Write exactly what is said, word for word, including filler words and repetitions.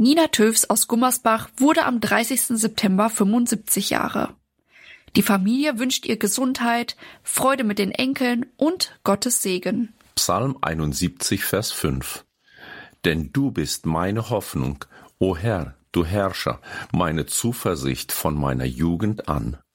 Nina Töfs aus Gummersbach wurde am dreißigsten September fünfundsiebzig Jahre. Die Familie wünscht ihr Gesundheit, Freude mit den Enkeln und Gottes Segen. Psalm einundsiebzig, Vers fünf. Denn du bist meine Hoffnung, o Herr, du Herrscher, meine Zuversicht von meiner Jugend an.